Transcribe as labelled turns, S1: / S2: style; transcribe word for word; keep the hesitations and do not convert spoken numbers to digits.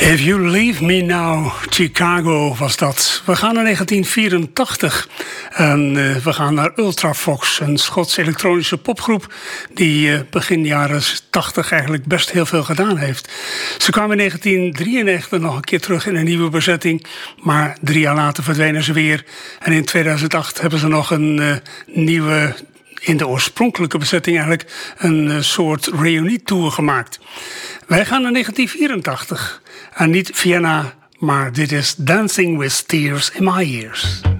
S1: If You Leave Me Now, Chicago was dat. We gaan naar negentien vierentachtig en uh, we gaan naar Ultravox, een Schots elektronische popgroep die uh, begin jaren tachtig eigenlijk best heel veel gedaan heeft. Ze kwamen in negentien drieënnegentig nog een keer terug in een nieuwe bezetting, maar drie jaar later verdwenen ze weer. En in tweeduizend acht hebben ze nog een uh, nieuwe, in de oorspronkelijke bezetting eigenlijk, een uh, soort reunietour gemaakt. Wij gaan naar negentien vierentachtig. En niet Vienna, maar dit is Dancing with Tears in My Ears.